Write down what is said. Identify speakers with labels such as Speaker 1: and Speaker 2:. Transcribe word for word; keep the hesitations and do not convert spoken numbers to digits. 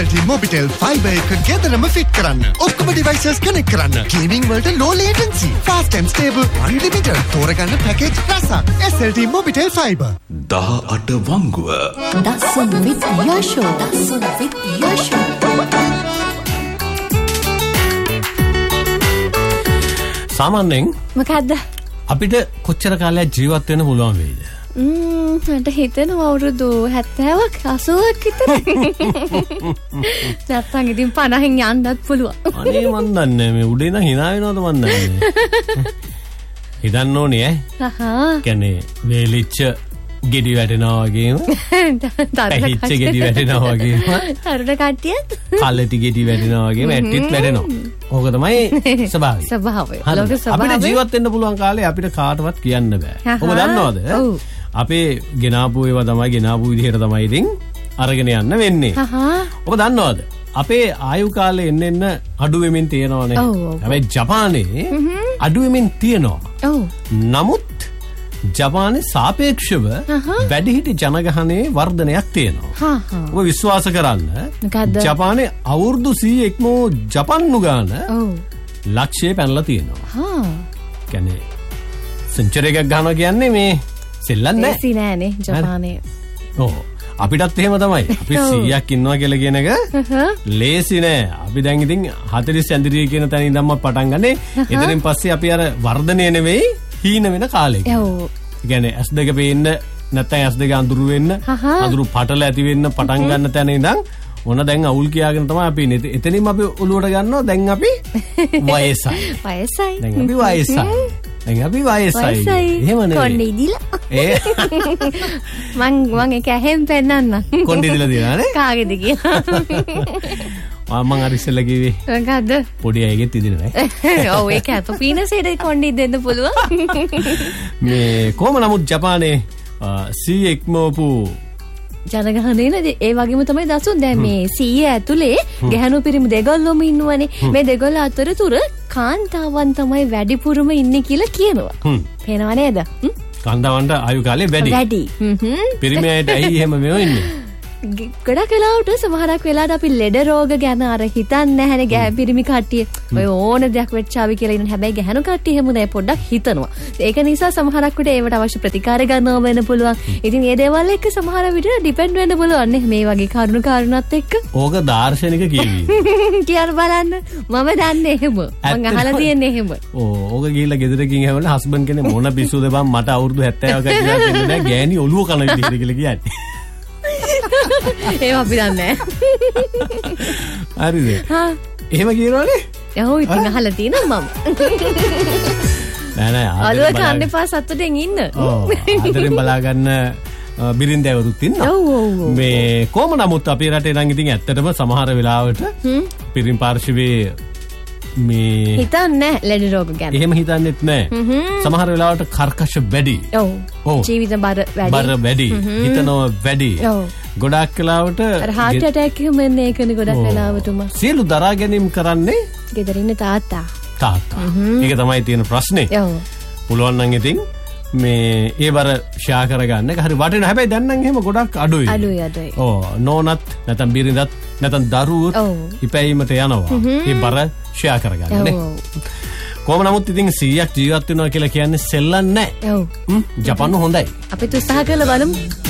Speaker 1: T Mobitel Fiber එක ගෙදරම fit කරන්න. ඔක්කොම devices connect කරන්න. Gaming වලට low latency, fast and stable, unlimited. තෝරගන්න package රසක්. S L T Mobitel Fiber.
Speaker 2: දහඅට වංගුව.
Speaker 3: Dasun with Yasho. Dasun with Yasho.
Speaker 4: සාමාන්‍යයෙන්
Speaker 5: මොකද්ද?
Speaker 4: අපිට කොච්චර කාලයක් ජීවත් වෙන්න පුළුවන් වෙයිද?
Speaker 5: ම්ම් මට හිතෙනවා අවුරුදු හැත්තෑවක් අසූවක් විතර. නැත්තම් ඉතින් පනහෙන් යන්නත් පුළුවන්.
Speaker 4: අනේ මන් දන්නේ මේ උඩේ නම් hina වෙනවද මන් දන්නේ. හිතන්න ඕනේ ඈ.
Speaker 5: හහා.
Speaker 4: කියන්නේ වේලිච්ච ගෙඩි වැටෙනවා වගේම පැහිච්ච ගෙඩි වැටෙනවා වගේම
Speaker 5: තරුණ කට්ටියත්
Speaker 4: කල්ලටි ගෙඩි වැටෙනවා වගේම ඇට්ටිත් වැටෙනවා. ඕක තමයි ස්වභාවය.
Speaker 5: ස්වභාවය.
Speaker 4: ලෝක ස්වභාවය. අපිට ජීවත් වෙන්න පුළුවන් කාලේ අපිට කාටවත් කියන්න බෑ. ඔබ දන්නවද? අපේ ගෙනාපු ඒවා තමයි ගෙනාපු විදිහට තමයි ඉතින් අරගෙන යන්න වෙන්නේ. ඔබ දන්නවද? අපේ ආයු කාලේ එන්න එන්න අඩු වෙමින් තියෙනවනේ. හැබැයි ජපානයේ අඩු වෙමින් තියෙනවා. නමුත් ජපානයේ සාපේක්ෂව වැඩිහිටි ජනගහනයේ වර්ධනයක් තියෙනවා. ඔබ විශ්වාස කරන්න ජපානයේ අවුරුදු සීයක්ම ජපන්නු ගාන ලක්ෂය පැනලා තියෙනවා. කියන්නේ සෙන්චරි එකක් ගන්නවා කියන්නේ මේ සෙල්ලම් නෑ. ඒසි නෑනේ ජපානයේ. ඔව් අපිටත් එහෙම තමයි. අපි සීයක් ඉන්නවා කියලා කියන එක ලේසි නෑ. අපි දැන් ඉතින් හතළිස් ඇඳිරිය කියන තැන ඉඳන්ම පටන් ගන්නේ. එතනින් පස්සේ අපි අර වර්ධනය නෙවෙයි හීන වෙන කාලෙක. ඔව්. ඒ කියන්නේ ඇස් දෙක පේන්න නැත්නම් ඇස් දෙක අඳුරු වෙන්න, අඳුරු පටල ඇති වෙන්න පටන් ගන්න තැන ඉඳන් ඕන දැන් අවුල් කියාගෙන තමයි අපි එතනින්ම අපි ඔලුවට ගන්නවා. දැන් අපි වයසයි. වයසයි. දැන් අපි වයසයි. දැන් අපි වයසයි. එහෙම නෙවෙයි. කොණ්ඩේ ඉදිලා. ඒ මං මං ඒක ඇහෙන් පෙන්නන්න. කොණ්ඩේ ඉදිලා දිනනනේ. කාගේද කියලා. මං අර ඉස්සෙල්ලා කිව්වේ. මොකද්ද? පොඩි අයගෙත් ඉදිනවා. ඔව් ඒක අත පීනසෙට කොණ්ඩේ දෙන්න පුළුවන්. මේ කොහොම නමුත් ජපානයේ සී එක්මෝපු ජනගහනේනේ ඒ වගේම තමයි දසුන් දැන් මේ සීය ඇතුලේ ගැහණු පිරිමි දෙගොල්ලොම ඉන්නවනේ. මේ දෙගොල්ල අතරතුර කාන්තාවන් තමයි වැඩිපුරම ඉන්නේ කියලා කියනවා. පේනව නේද? කාන්තාවන්ට ආයු කාලේ වැඩි. වැඩි. පිරිමි අයට ඇයි එහෙම මෙව ඉන්නේ? ගොඩක් වෙලාවට සමහරක් වෙලාවට අපි ලෙඩ රෝග ගැන අර හිතන්නේ නැහැනේ. ගැහ පිරිමි කට්ටිය ඔය ඕන දෙයක් වෙච්චාවි කියලා ඉන්න. හැබැයි ගැහණු කට්ටිය එහෙම නෑ, පොඩ්ඩක් හිතනවා. ඒක නිසා සමහරක් විට ඒවට අවශ්‍ය ප්‍රතිකාර ගන්නව වෙන්න පුළුවන්. ඉතින් ඒ දේවල් එක්ක සමහර විට ඩිපෙන්ඩ් වෙන්න පුළුවන් නේ මේ වගේ කරුණු කාරණාත් එක්ක. ඕක දාර්ශනික කියවි. කියන්න බලන්න. මම දන්නේ එහෙම. මං අහලා තියෙන්නේ එහෙම. ඕ ඕක ගිහිල්ලා ගෙදරකින් හැවලා හස්බන්ඩ් කෙනෙක් මොන පිස්සුද බං මට අවුරුදු හැත්තෑවක කියලා කියන්නේ නෑ ගෑණි ඔළුව කන විදිහට කියලා කියන්නේ. ඒව අපි දන්නේ නැහැ. හරිද? හා. එහෙම කියනවනේ? ඔව් ඉතින් අහලා තියෙනවා මම. නෑ නෑ. අලුව කන්න එපා සතුටෙන් ඉන්න. ඔව්. අතරින් බලා ගන්න බිරින්දෑවරුත් ඉන්නවා. ඔව් ඔව්. මේ කොහොම නමුත් අපේ රටේ නම් ඉතින් ඇත්තටම සමහර වෙලාවට පිරිම් පාර්ශවයේ මේ හිතන්නේ ලෙඩ රෝග ගැන. එහෙම හිතන්නෙත් නෑ. සමහර වෙලාවට කර්කශ වැඩි. ඔව්. ඔව්. ජීවිත බර වැඩි. බර වැඩි. හිතනවා වැඩි. ඔව්. ගොඩක් වෙලාවට අර heart attack එකම එන්නේ ඒකනේ ගොඩක් වෙලාවටම. සියලු දරා ගැනීම කරන්නේ ගෙදර ඉන්න තාත්තා. තාත්තා. ඒක තමයි තියෙන ප්‍රශ්නේ. ඔව්. පුළුවන් නම් ඉතින් මේ ඒ බර ෂෙයා කරගන්න එක හරි වටිනවා. හැබැයි දැන් නම් එහෙම ගොඩක් අඩුයි. අඩුයි අඩුයි. ඔව් නෝනත් නැත්නම් බිරිඳත් නැත්නම් දරුවොත් ඉපැයීමට යනවා. ඒ බර ෂෙයා කරගන්න නේ. කොහොම නමුත් ඉතින් සීයක් ජීවත් වෙනවා කියලා කියන්නේ සෙල්ලම් නැහැ. ඔව්. ජපාන හොඳයි. අපිත් උත්සාහ කරලා බලමු.